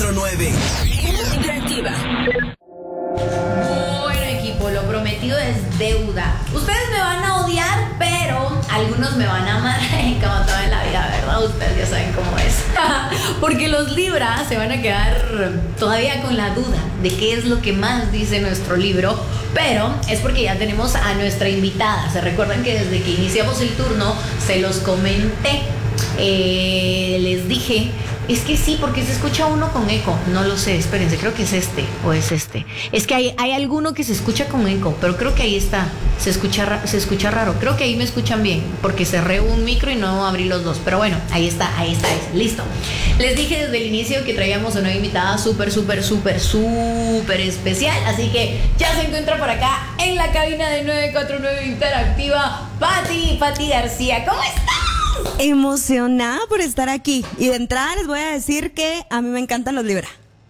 949. Interactiva. Bueno, equipo, lo prometido es deuda. Ustedes me van a odiar, pero algunos me van a amar como todo en la vida, ¿verdad? Ustedes ya saben cómo es. Porque los Libras se van a quedar todavía con la duda de qué es lo que más dice nuestro libro, pero es porque ya tenemos a nuestra invitada. Se recuerdan que desde que iniciamos el turno se los comenté. Les dije, es que sí, porque se escucha uno con eco. No lo sé, espérense, creo que es este o es este. Es que hay alguno que se escucha con eco, pero creo que ahí está. Se escucha raro. Creo que ahí me escuchan bien, porque cerré un micro y no abrí los dos. Pero bueno, ahí está, listo. Les dije desde el inicio que traíamos una invitada súper especial. Así que ya se encuentra por acá en la cabina de 949 Interactiva, Pati García. ¿Cómo estás? Emocionada por estar aquí. Y de entrada les voy a decir que a mí me encantan los Libra.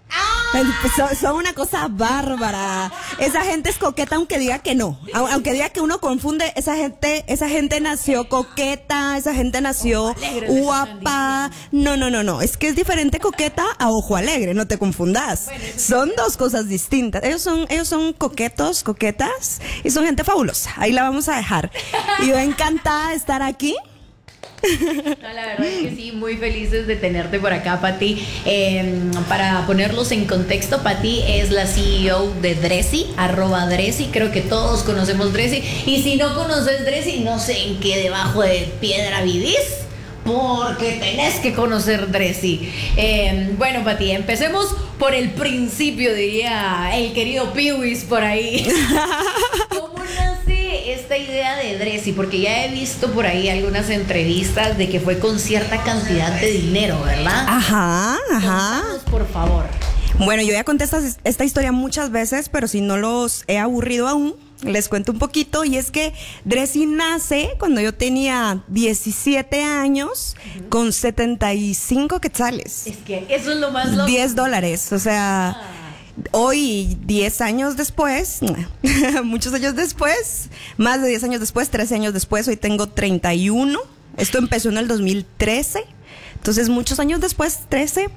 Son una cosa bárbara. Esa gente es coqueta aunque diga que no. Aunque diga que uno confunde. Esa gente nació coqueta. Esa gente nació guapa. No. Es que es diferente coqueta a ojo alegre. No te confundas. Son dos cosas distintas. Ellos son coquetos, coquetas. Y son gente fabulosa. Ahí la vamos a dejar. Y yo encantada de estar aquí. No, la verdad es que sí, muy felices de tenerte por acá, Pati. Para ponerlos en contexto, Pati es la CEO de Dressy, @Dressy. Creo que todos conocemos Dressy. Y si no conoces Dressy, no sé en qué debajo de piedra vivís, porque tenés que conocer Dressy. Bueno, Pati, empecemos por el principio, diría el querido Piwis por ahí. ¿Cómo nace esta idea de Dressy? Porque ya he visto por ahí algunas entrevistas de que fue con cierta cantidad de dinero, ¿verdad? Ajá. Contanos, por favor. Bueno, yo ya conté esta historia muchas veces, pero si no los he aburrido aún, les cuento un poquito. Y es que Dressy nace cuando yo tenía 17 años, con 75 quetzales. Es que eso es lo más loco. $10. O sea, hoy, 10 años después, muchos años después, más de 10 años después, 13 años después, hoy tengo 31. Esto empezó en el 2013. Entonces, muchos años después, 13,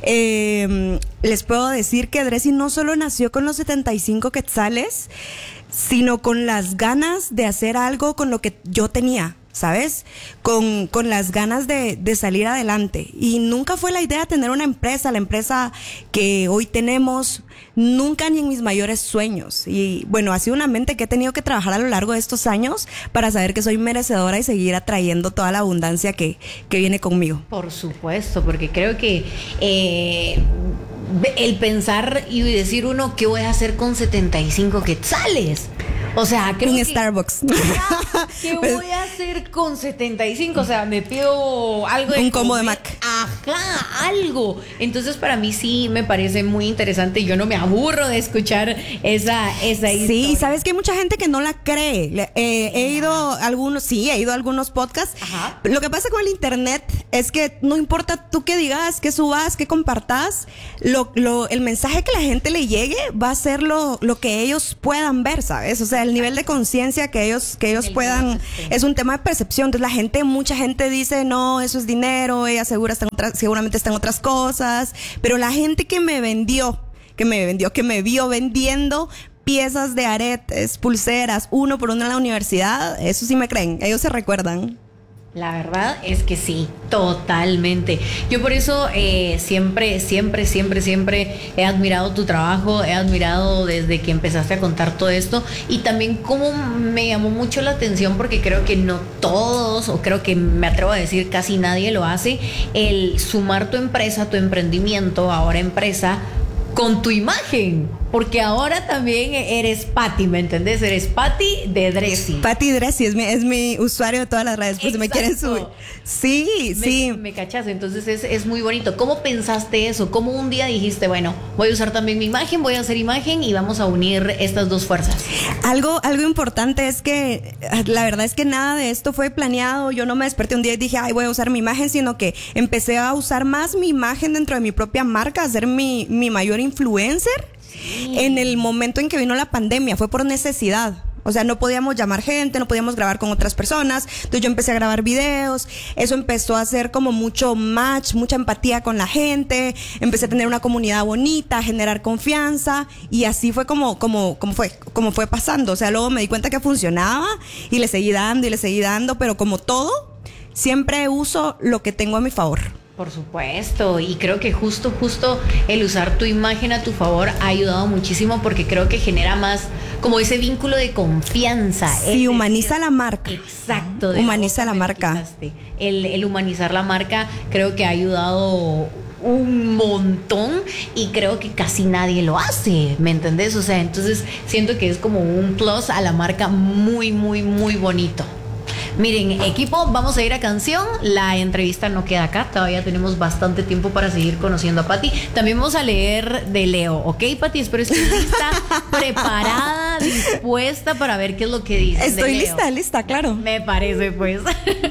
les puedo decir que Dressy no solo nació con los 75 quetzales, sino con las ganas de hacer algo con lo que yo tenía, ¿sabes? Con las ganas de salir adelante. Y nunca fue la idea tener una empresa, la empresa que hoy tenemos, nunca ni en mis mayores sueños. Y bueno, ha sido una mente que he tenido que trabajar a lo largo de estos años para saber que soy merecedora y seguir atrayendo toda la abundancia que viene conmigo. Por supuesto, porque creo que el pensar y decir uno, ¿qué voy a hacer con 75 quetzales? O sea, creo en Starbucks. ¿Qué voy a hacer con 75? O sea, me pido algo de un combo de Mac. Ajá, algo. Entonces, para mí sí me parece muy interesante. Yo no me aburro de escuchar esa historia. Sí, sabes que hay mucha gente que no la cree. He ido a algunos podcasts. Ajá. Lo que pasa con el internet es que no importa tú qué digas, qué subas, qué compartas, el mensaje que la gente le llegue va a ser lo que ellos puedan ver, ¿sabes? O sea, el nivel de conciencia que ellos puedan, es un tema de percepción. Entonces mucha gente dice, no, eso es dinero, ella seguramente está en otras cosas, pero la gente que me vio vendiendo piezas de aretes, pulseras, uno por uno en la universidad, eso sí me creen, ellos se recuerdan. La verdad es que sí, totalmente. Yo por eso siempre he admirado tu trabajo, he admirado desde que empezaste a contar todo esto, y también cómo me llamó mucho la atención, porque creo que no todos, o creo que me atrevo a decir casi nadie lo hace, el sumar tu empresa, tu emprendimiento, ahora empresa, con tu imagen. Porque ahora también eres Pati, ¿me entendés? Eres Pati de Dressy. Pati Dressy es mi usuario de todas las redes. Pues me quieren subir. Sí. Me cachas, entonces es muy bonito. ¿Cómo pensaste eso? ¿Cómo un día dijiste, bueno, voy a usar también mi imagen, voy a hacer imagen y vamos a unir estas dos fuerzas? Algo importante es que la verdad es que nada de esto fue planeado. Yo no me desperté un día y dije, ay, voy a usar mi imagen, sino que empecé a usar más mi imagen dentro de mi propia marca, a ser mi mayor influencer. En el momento en que vino la pandemia, fue por necesidad. O sea, no podíamos llamar gente, no podíamos grabar con otras personas. Entonces yo empecé a grabar videos. Eso empezó a hacer como mucho match, mucha empatía con la gente. Empecé a tener una comunidad bonita, a generar confianza. Y así fue como fue pasando. O sea, luego me di cuenta que funcionaba y le seguí dando, pero como todo, siempre uso lo que tengo a mi favor. Por supuesto, y creo que justo el usar tu imagen a tu favor ha ayudado muchísimo porque creo que genera más como ese vínculo de confianza. Sí, humaniza la marca. Exacto. Humaniza la marca. El humanizar la marca creo que ha ayudado un montón y creo que casi nadie lo hace, ¿me entendés? O sea, entonces siento que es como un plus a la marca muy bonito. Miren, equipo, vamos a ir a canción. La entrevista no queda acá. Todavía tenemos bastante tiempo para seguir conociendo a Pati. También vamos a leer de Leo, ¿ok, Pati? Espero estés lista, preparada, dispuesta para ver qué es lo que dice. Estoy lista, claro. Me parece, pues.